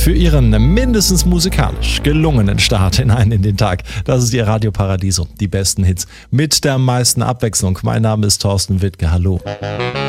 für Ihren mindestens musikalisch gelungenen Start hinein in den Tag. Das ist Ihr Radio Paradiso, die besten Hits mit der meisten Abwechslung. Mein Name ist Thorsten Wittke, hallo.